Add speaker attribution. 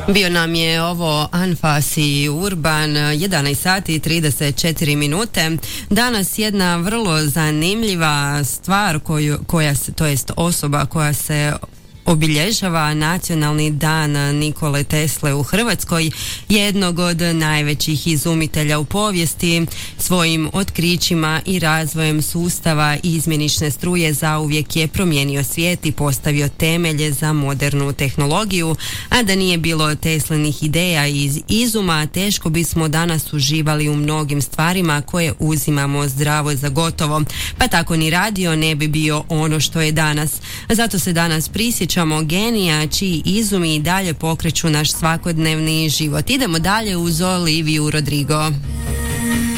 Speaker 1: Bio nam je ovo Anfas i Urban, 11 sati i 34 minute. Danas jedna vrlo zanimljiva stvar to jest osoba koja se obilježava Nacionalni dan Nikole Tesle u Hrvatskoj, jednog od najvećih izumitelja u povijesti. Svojim otkrićima i razvojem sustava izmjenične struje zauvijek je promijenio svijet i postavio temelje za modernu tehnologiju, a da nije bilo Teslinih ideja i izuma, teško bismo danas uživali u mnogim stvarima koje uzimamo zdravo za gotovo, pa tako ni radio ne bi bio ono što je danas. Zato se danas prisjećamo genija čiji izumi i dalje pokreću naš svakodnevni život. Idemo dalje uz Oliviju Rodrigo.